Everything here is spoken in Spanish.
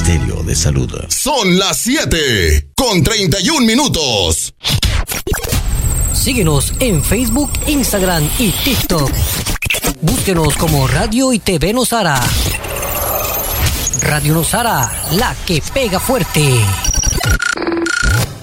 Ministerio de Salud. Son las 7:31. Síguenos en Facebook, Instagram y TikTok. Búsquenos como Radio y TV Nosara. Radio Nosara, la que pega fuerte.